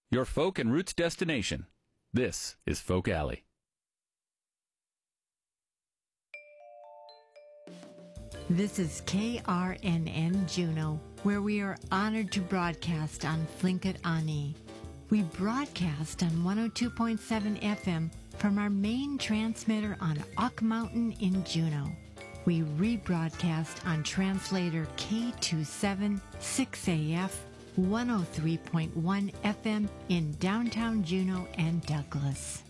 your folk and roots destination. This is Folk Alley. This is KRNN Juneau, where we are honored to broadcast on Tlingit Ani. We broadcast on 102.7 FM from our main transmitter on Ock Mountain in Juneau. We rebroadcast on translator K276AF 103.1 FM in downtown Juneau and Douglas.